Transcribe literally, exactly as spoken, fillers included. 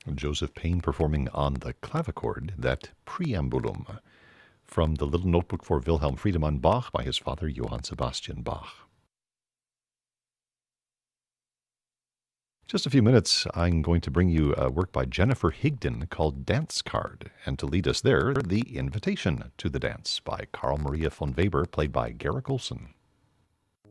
Joseph Payne performing on the clavichord that Preambulum from the Little Notebook for Wilhelm Friedemann Bach by his father Johann Sebastian Bach. Just a few minutes, I'm going to bring you a work by Jennifer Higdon called Dance Card, and to lead us there, The Invitation to the Dance by Carl Maria von Weber, played by Garrick Olson.